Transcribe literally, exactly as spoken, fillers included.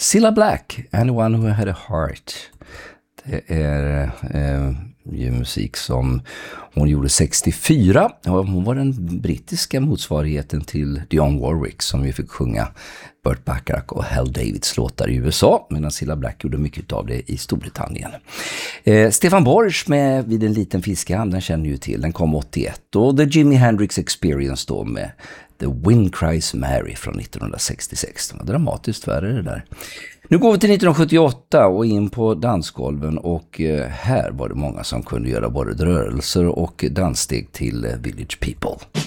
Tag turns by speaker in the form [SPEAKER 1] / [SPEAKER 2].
[SPEAKER 1] Cilla Black, Anyone Who Had a Heart. Det är eh, ju musik som hon gjorde sextiofyra. Hon var den brittiska motsvarigheten till Dionne Warwick som vi fick sjunga Burt Bacharach och Hal Davids låtar i U S A, medan Cilla Black gjorde mycket av det i Storbritannien. Eh, Stefan Borsch med Vid en liten fiskehamn, den känner ju till, den kom åttioett, och The Jimi Hendrix Experience då med The Wind Cries Mary från nittonhundrasextiosex. Det var dramatiskt värre det där. Nu går vi till nittonhundrasjuttioåtta och in på dansgolven, och här var det många som kunde göra både rörelser och danssteg till Village People.